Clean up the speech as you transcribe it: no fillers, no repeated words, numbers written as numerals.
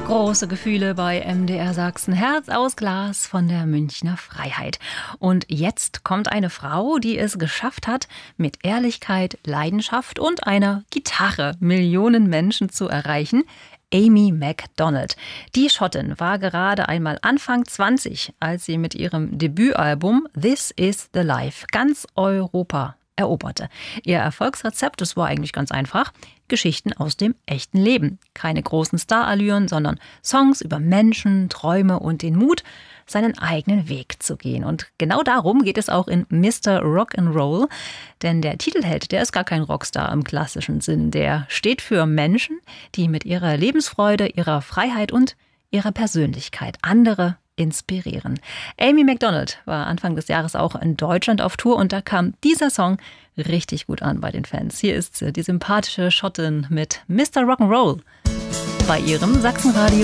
Große Gefühle bei MDR Sachsen. Herz aus Glas von der Münchner Freiheit. Und jetzt kommt eine Frau, die es geschafft hat, mit Ehrlichkeit, Leidenschaft und einer Gitarre Millionen Menschen zu erreichen. Amy Macdonald. Die Schottin war gerade einmal Anfang 20, als sie mit ihrem Debütalbum This Is the Life ganz Europa eroberte. Ihr Erfolgsrezept, das war eigentlich ganz einfach. Geschichten aus dem echten Leben. Keine großen Starallüren, sondern Songs über Menschen, Träume und den Mut, seinen eigenen Weg zu gehen. Und genau darum geht es auch in Mr. Rock'n'Roll. Denn der Titelheld, der ist gar kein Rockstar im klassischen Sinn. Der steht für Menschen, die mit ihrer Lebensfreude, ihrer Freiheit und ihrer Persönlichkeit andere inspirieren. Amy Macdonald war Anfang des Jahres auch in Deutschland auf Tour und da kam dieser Song richtig gut an bei den Fans. Hier ist sie, die sympathische Schottin mit Mr. Rock'n'Roll bei ihrem Sachsenradio.